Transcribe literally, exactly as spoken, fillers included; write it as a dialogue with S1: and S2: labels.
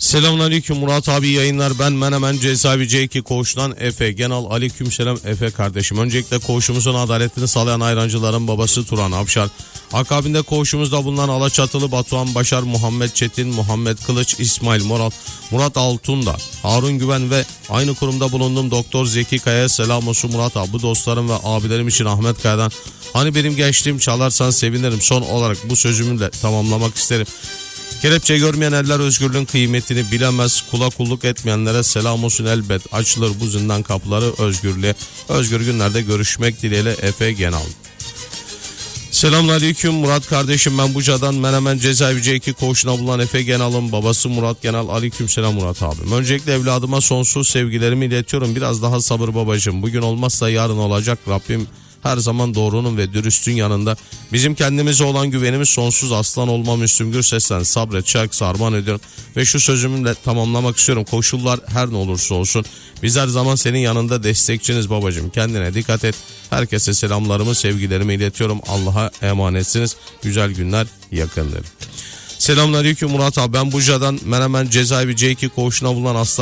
S1: Selamünaleyküm Murat abi, yayınlar. Ben Menemen Cezaevi C iki koğuşundan Efe. Genel aleykümselam Efe kardeşim. Öncelikle koğuşumuzun adaletini sağlayan ayrancıların babası Turan Avşar. Akabinde koğuşumuzda bulunan Alaçatılı Batuhan Başar, Muhammed Çetin, Muhammed Kılıç, İsmail Moral, Murat Altunda, Harun Güven ve aynı kurumda bulunduğum Doktor Zeki Kaya'ya selam olsun Murat abi. Bu dostlarım ve abilerim için Ahmet Kaya'dan hani benim gençliğim çalarsan sevinirim. Son olarak bu sözümü de tamamlamak isterim. Kelepçe görmeyen eller özgürlüğün kıymetini bilemez. Kula kulluk etmeyenlere selam olsun elbet. Açılır bu zindan kapıları özgürlüğe. Özgür günlerde görüşmek dileğiyle Efe Genal. Selamünaleyküm Murat kardeşim, ben Buca'dan Menemen Cezaevi C iki koğuşuna bulunan Efe Genal'ın babası Murat Genal. Aleykümselam Murat abim. Öncelikle evladıma sonsuz sevgilerimi iletiyorum. Biraz daha sabır babacığım. Bugün olmazsa yarın olacak. Rabbim her zaman doğrunun ve dürüstün yanında. Bizim kendimize olan güvenimiz sonsuz. Aslan olma Müslüm Gürses'ten sabret şarkısı armağan ediyorum. Ve şu sözümü de tamamlamak istiyorum. Koşullar her ne olursa olsun biz her zaman senin yanında, destekçiniz babacığım. Kendine dikkat et. Herkese selamlarımı, sevgilerimi iletiyorum. Allah'a emanetsiniz. Güzel günler yakındır. Selamünaleyküm Murat abi, ben Buca'dan Menemen Cezaevi C iki koğuşuna bulunan Aslan